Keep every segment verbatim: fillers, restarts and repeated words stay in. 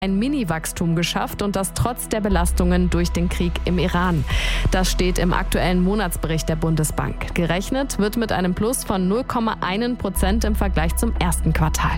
ein Mini-Wachstum geschafft und das trotz der Belastungen durch den Krieg im Iran. Das steht im aktuellen Monatsbericht der Bundesbank. Gerechnet wird mit einem Plus von null Komma eins Prozent im Vergleich zum ersten Quartal.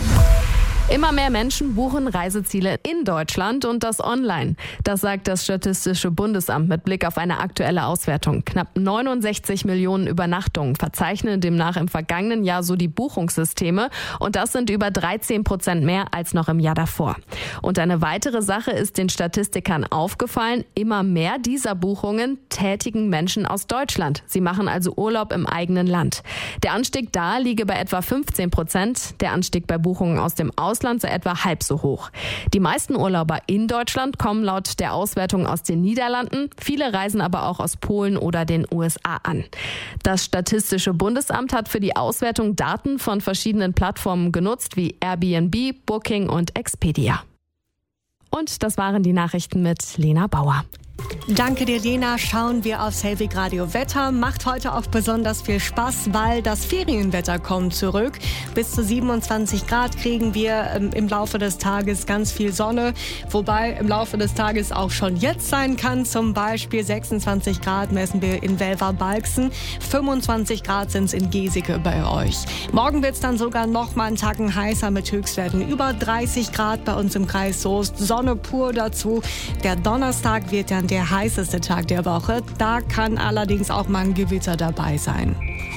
Immer mehr Menschen buchen Reiseziele in Deutschland und das online. Das sagt das Statistische Bundesamt mit Blick auf eine aktuelle Auswertung. Knapp neunundsechzig Millionen Übernachtungen verzeichnen demnach im vergangenen Jahr so die Buchungssysteme und das sind über dreizehn Prozent mehr als noch im Jahr davor. Und eine weitere Sache ist den Statistikern aufgefallen, immer mehr dieser Buchungen tätigen Menschen aus Deutschland. Sie machen also Urlaub im eigenen Land. Der Anstieg da liege bei etwa fünfzehn Prozent, der Anstieg bei Buchungen aus dem Ausland Ausland sei etwa halb so hoch. Die meisten Urlauber in Deutschland kommen laut der Auswertung aus den Niederlanden. Viele reisen aber auch aus Polen oder den U S A an. Das Statistische Bundesamt hat für die Auswertung Daten von verschiedenen Plattformen genutzt, wie Airbnb, Booking und Expedia. Und das waren die Nachrichten mit Lena Bauer. Danke dir, Lena. Schauen wir aufs Hellweg Radio Wetter. Macht heute auch besonders viel Spaß, weil das Ferienwetter kommt zurück. Bis zu siebenundzwanzig Grad kriegen wir ähm, im Laufe des Tages, ganz viel Sonne. Wobei im Laufe des Tages auch schon jetzt sein kann. Zum Beispiel sechsundzwanzig Grad messen wir in Welver-Balksen. fünfundzwanzig Grad sind es in Geseke bei euch. Morgen wird es dann sogar noch mal einen Tacken heißer mit Höchstwerten über dreißig Grad bei uns im Kreis Soest. Sonne pur dazu. Der Donnerstag wird dann der heißeste Tag der Woche. Da kann allerdings auch mal ein Gewitter dabei sein.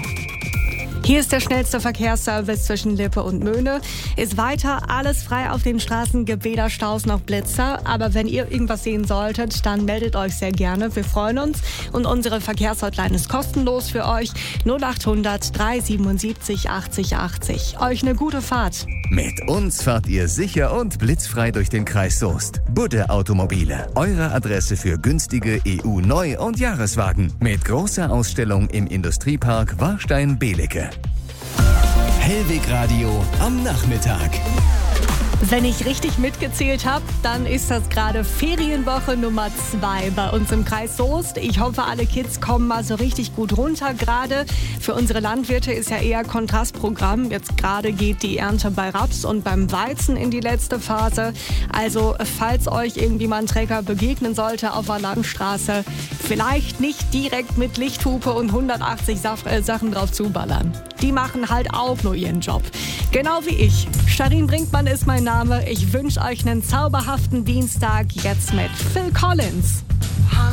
Hier ist der schnellste Verkehrsservice zwischen Lippe und Möhne. Ist weiter alles frei auf den Straßen, gibt weder Staus noch Blitzer. Aber wenn ihr irgendwas sehen solltet, dann meldet euch sehr gerne. Wir freuen uns. Und unsere Verkehrshotline ist kostenlos für euch. null achthundert drei siebenundsiebzig achtzig achtzig. Euch eine gute Fahrt. Mit uns fahrt ihr sicher und blitzfrei durch den Kreis Soest. Budde Automobile, eure Adresse für günstige E U-Neu- und Jahreswagen. Mit großer Ausstellung im Industriepark Warstein-Belecke. Hellweg Radio am Nachmittag. Wenn ich richtig mitgezählt habe, dann ist das gerade Ferienwoche Nummer zwei bei uns im Kreis Soest. Ich hoffe, alle Kids kommen mal so richtig gut runter gerade. Für unsere Landwirte ist ja eher Kontrastprogramm. Jetzt gerade geht die Ernte bei Raps und beim Weizen in die letzte Phase. Also falls euch irgendwie mal ein Trecker begegnen sollte auf der Landstraße, vielleicht nicht direkt mit Lichthupe und hundertachtzig Saf- äh, Sachen drauf zuballern. Die machen halt auch nur ihren Job. Genau wie ich. Sharin Brinkmann ist mein Name. Ich wünsche euch einen zauberhaften Dienstag jetzt mit Phil Collins.